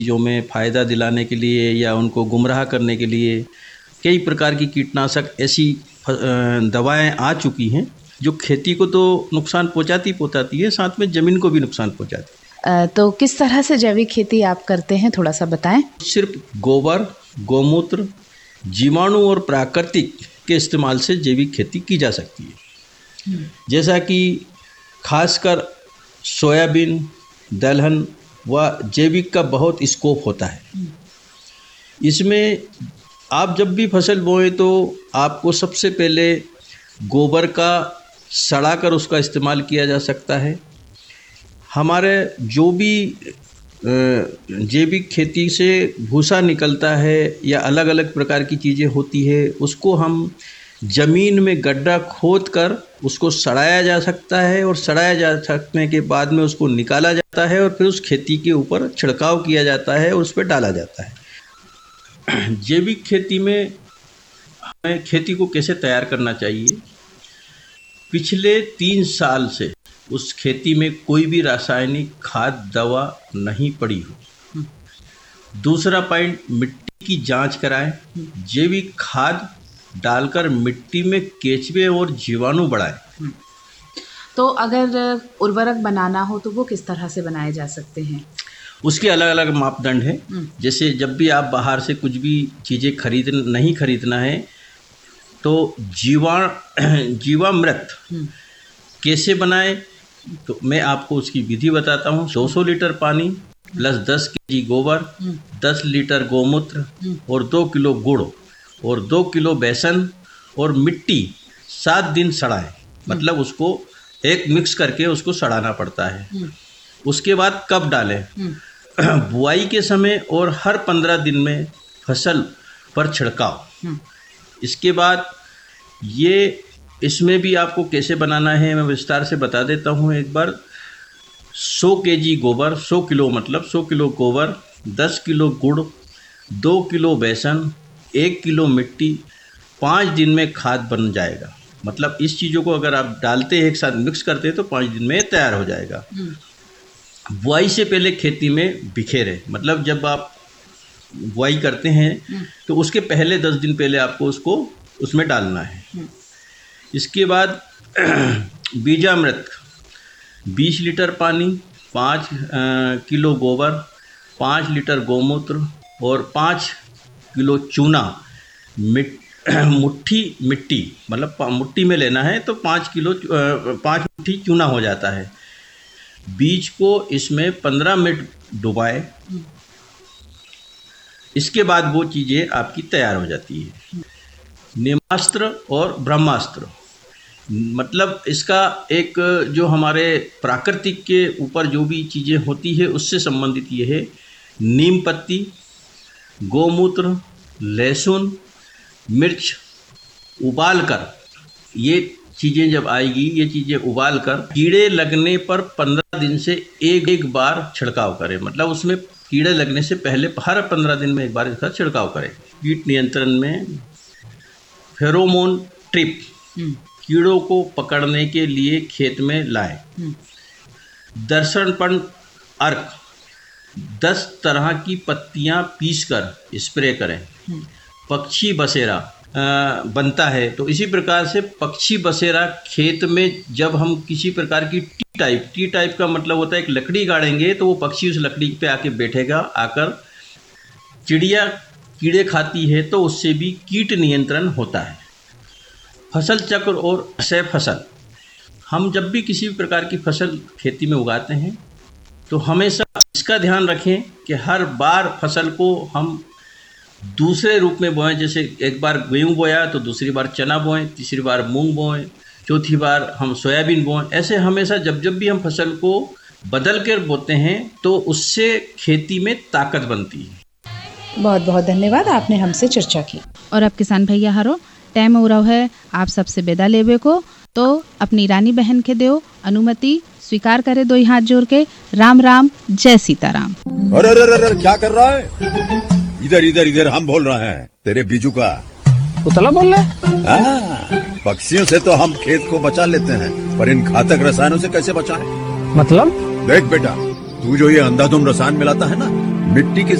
चीज़ों में फ़ायदा दिलाने के लिए या उनको गुमराह करने के लिए कई प्रकार की कीटनाशक ऐसी दवाएं आ चुकी हैं जो खेती को तो नुकसान पहुंचाती है, साथ में ज़मीन को भी नुकसान पहुंचाती तो किस तरह से जैविक खेती आप करते हैं, थोड़ा सा बताएं। सिर्फ गोबर, गोमूत्र, जीवाणु और प्राकृतिक के इस्तेमाल से जैविक खेती की जा सकती है। जैसा कि खासकर सोयाबीन, दलहन व जैविक का बहुत स्कोप होता है। इसमें आप जब भी फसल बोएं तो आपको सबसे पहले गोबर का सड़ाकर उसका इस्तेमाल किया जा सकता है। हमारे जो भी जैविक खेती से भूसा निकलता है या अलग अलग प्रकार की चीज़ें होती है, उसको हम ज़मीन में गड्ढा खोद कर उसको सड़ाया जा सकता है और सड़ाया जा सकने के बाद में उसको निकाला जाता है और फिर उस खेती के ऊपर छिड़काव किया जाता है और उस पर डाला जाता है। जैविक खेती में हमें खेती को कैसे तैयार करना चाहिए? पिछले 3 साल से उस खेती में कोई भी रासायनिक खाद दवा नहीं पड़ी हो। दूसरा पॉइंट, मिट्टी की जांच कराएं। जैविक खाद डालकर मिट्टी में केंचुए और जीवाणु बढ़ाएं। तो अगर उर्वरक बनाना हो तो वो किस तरह से बनाए जा सकते हैं? उसके अलग अलग मापदंड हैं। जैसे जब भी आप बाहर से कुछ भी चीज़ें नहीं खरीदना है तो जीवामृत कैसे बनाएं, तो मैं आपको उसकी विधि बताता हूँ। 200 लीटर पानी प्लस 10 केजी गोबर, 10 लीटर गोमूत्र और 2 किलो गुड़ और 2 किलो बेसन और मिट्टी 7 दिन सड़ाएं। मतलब उसको एक मिक्स करके उसको सड़ाना पड़ता है। उसके बाद कब डालें? बुआई के समय और हर 15 दिन में फसल पर छिड़काव। इसके बाद इसमें भी आपको कैसे बनाना है मैं विस्तार से बता देता हूँ एक बार। 100 केजी गोबर, 100 किलो मतलब 100 किलो गोबर, 10 किलो गुड़, 2 किलो बेसन, 1 किलो मिट्टी 5 दिन में खाद बन जाएगा। मतलब इस चीज़ों को अगर आप डालते हैं, एक साथ मिक्स करते हैं तो 5 दिन में तैयार हो जाएगा। बुआई से पहले खेती में बिखेरें। मतलब जब आप बुआई करते हैं तो उसके पहले 10 दिन पहले आपको उसको उसमें डालना है। इसके बाद बीजामृत 20 लीटर पानी, 5 किलो गोबर, 5 लीटर गोमूत्र और 5 किलो चूना, मुट्ठी मिट्टी, मतलब मुट्ठी में लेना है तो 5 मुट्ठी चूना हो जाता है। बीज को इसमें 15 मिनट डुबाएं। इसके बाद वो चीज़ें आपकी तैयार हो जाती है। नेमास्त्र और ब्रह्मास्त्र, मतलब इसका एक जो हमारे प्राकृतिक के ऊपर जो भी चीज़ें होती है उससे संबंधित ये है। नीम पत्ती, गोमूत्र, लहसुन, मिर्च उबाल कर, ये चीज़ें जब आएगी, ये चीज़ें उबाल कर कीड़े लगने पर 15 दिन से एक बार छिड़काव करें। मतलब उसमें कीड़े लगने से पहले हर 15 दिन में एक बार इसका छिड़काव करें। कीट नियंत्रण में फेरोमोन ट्रिप, कीड़ों को पकड़ने के लिए खेत में लाएं। दर्शनपण अर्क, 10 तरह की पत्तियां पीसकर स्प्रे करें। पक्षी बसेरा बनता है तो इसी प्रकार से पक्षी बसेरा खेत में जब हम किसी प्रकार की टी टाइप का मतलब होता है एक लकड़ी गाड़ेंगे तो वो पक्षी उस लकड़ी पे आके बैठेगा। आकर चिड़िया कीड़े खाती है तो उससे भी कीट नियंत्रण होता है। फसल चक्र और सह फसल, हम जब भी किसी भी प्रकार की फसल खेती में उगाते हैं तो हमेशा इसका ध्यान रखें कि हर बार फसल को हम दूसरे रूप में बोएं। जैसे एक बार गेहूँ बोया तो दूसरी बार चना बोएं, तीसरी बार मूंग बोएं, चौथी बार हम सोयाबीन बोएं। ऐसे हमेशा जब भी हम फसल को बदल कर बोते हैं तो उससे खेती में ताकत बनती है। बहुत बहुत धन्यवाद, आपने हमसे चर्चा की। और अब किसान भैया हारो टाइम हो रहा है आप सबसे विदा लेवे को, तो अपनी रानी बहन के दो अनुमति स्वीकार करे, दो हाथ जोड़ के। राम राम, जय सीताराम। अरे क्या कर रहा है? इधर हम बोल रहे हैं तेरे बीजू का। उतला बोल रहे? पक्षियों से तो हम खेत को बचा लेते हैं, पर इन घातक रसायनों से कैसे बचाएं? मतलब? देख बेटा, तू जो ये अंधाधुंध रसायन मिलाता है ना, मिट्टी के